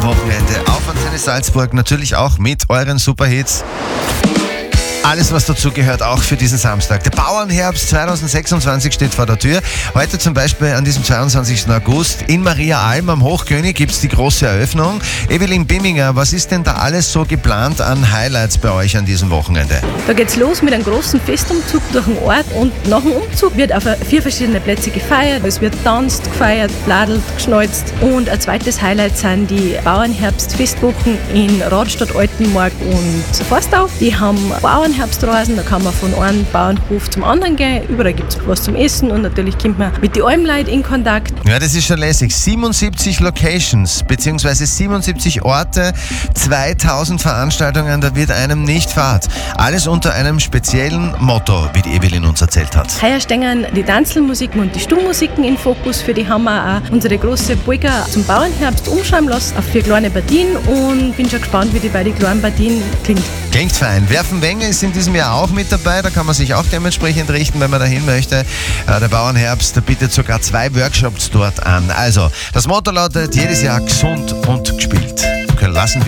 Wochenende auf Antenne Salzburg, natürlich auch mit euren Superhits. Alles, was dazu gehört, auch für diesen Samstag. Der Bauernherbst 2026 steht vor der Tür. Heute zum Beispiel an diesem 22. August in Maria Alm am Hochkönig gibt es die große Eröffnung. Evelyn Bimminger, was ist denn da alles so geplant an Highlights bei euch an diesem Wochenende? Da geht's los mit einem großen Festumzug durch den Ort und nach dem Umzug wird auf 4 verschiedene Plätze gefeiert. Es wird tanzt, gefeiert, bladelt, geschnalzt und ein zweites Highlight sind die Bauernherbst-Festwochen in Radstadt, Altenmark und Forstau. Die haben Bauernherbstreisen, da kann man von einem Bauernhof zum anderen gehen. Überall gibt es was zum Essen und natürlich kommt man mit den Almleuten in Kontakt. Ja, das ist schon lässig. 77 Locations bzw. 77 Orte, 2000 Veranstaltungen, da wird einem nicht fad. Alles unter einem speziellen Motto, wie die Evelyn uns erzählt hat. Heuer stehen die Tanzelmusiken und die Stummmusiken im Fokus. Für die haben wir auch unsere große Polka zum Bauernherbst umschreiben lassen auf 4 kleine Partien und bin schon gespannt, wie die beiden kleinen Partien klingt. Klingt fein. Werfenwenge ist in diesem Jahr auch mit dabei, da kann man sich auch dementsprechend richten, wenn man dahin möchte. Der Bauernherbst bietet sogar 2 Workshops dort an. Also, das Motto lautet jedes Jahr gesund und gespielt. Lassen wir